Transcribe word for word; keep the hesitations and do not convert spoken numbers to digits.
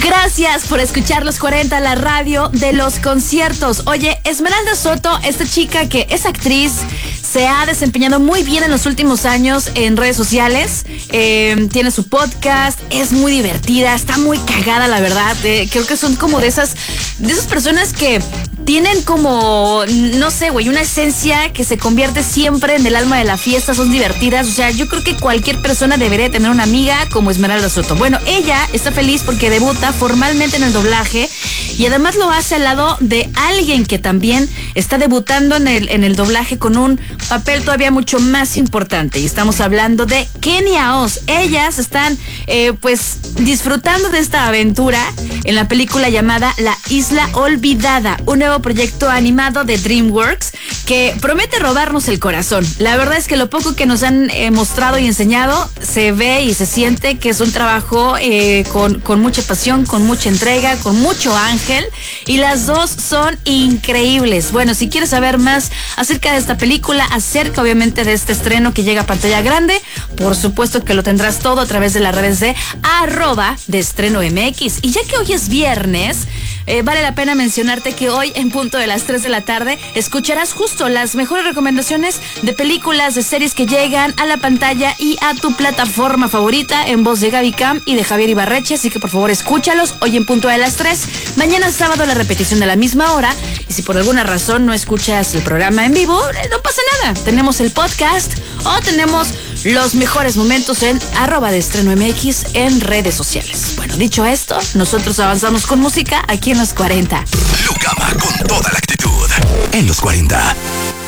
Gracias por escuchar Los cuarenta, la radio de los conciertos. Oye, Esmeralda Soto, esta chica que es actriz, se ha desempeñado muy bien en los últimos años en redes sociales. Eh, tiene su podcast, es muy divertida, está muy cagada, la verdad. Eh, creo que son como de esas, de esas personas que tienen como, no sé, güey, una esencia que se convierte siempre en el alma de la fiesta, son divertidas. O sea, yo creo que cualquier persona debería tener una amiga como Esmeralda Soto. Bueno, ella está feliz porque debuta formalmente en el doblaje y además lo hace al lado de alguien que también está debutando en el, en el doblaje con un papel todavía mucho más importante. Y estamos hablando de Kenia Oz. Ellas están, eh, pues, disfrutando de esta aventura en la película llamada La Isla Olvidada, un nuevo proyecto animado de DreamWorks que promete robarnos el corazón. La verdad es que lo poco que nos han eh, mostrado y enseñado se ve y se siente que es un trabajo eh, con, con mucha pasión, con mucha entrega, con mucho ángel, y las dos son increíbles. Bueno, si quieres saber más acerca de esta película, acerca obviamente de este estreno que llega a pantalla grande, por supuesto que lo tendrás todo a través de las redes de arroba de estreno M X. Y ya que hoy es viernes, eh, vale la pena mencionarte que hoy en punto de las tres de la tarde escucharás justo las mejores recomendaciones de películas, de series que llegan a la pantalla y a tu plataforma favorita, en voz de Gaby Cam y de Javier Ibarreche. Así que por favor escúchalos hoy en punto de las tres. Mañana sábado la repetición de la misma hora. Y si por alguna razón no escuchas el programa en vivo, no pasa nada. Tenemos el podcast o tenemos los mejores momentos en arroba de estreno M X en redes sociales. Bueno, dicho esto, nosotros avanzamos con música aquí en Los cuarenta. Lucama con toda la actitud en Los cuarenta.